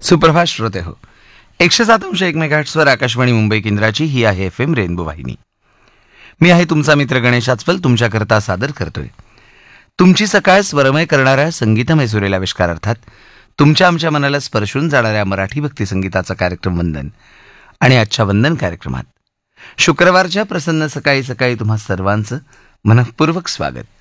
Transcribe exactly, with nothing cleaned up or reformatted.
सुप्रभात श्रोते हो. एकशे सात अंश एक मेगाहर्ट्सवर आकाशवाणी मुंबई केंद्राची ही आहे एफ एम रेनबो वाहिनी. मी आहे तुमचा मित्र गणेश आचवल, तुमच्याकरता सादर करतोय तुमची सकाळ स्वरमय करणाऱ्या संगीतमय सुरेल आविष्कार, अर्थात तुमच्या आमच्या मनाला स्पर्शून जाणाऱ्या मराठी भक्ती संगीताचा कार्यक्रम वंदन. आणि आजच्या वंदन कार्यक्रमात शुक्रवारच्या प्रसन्न सकाळी सकाळी तुम्हा सर्वांचं मनःपूर्वक स्वागत.